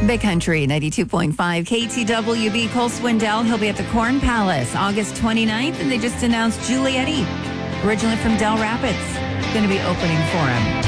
Big Country 92.5 KTWB. Cole Swindell, he'll be at the Corn Palace August 29th, and they just announced Giulietti, originally from Del Rapids, going to be opening for him.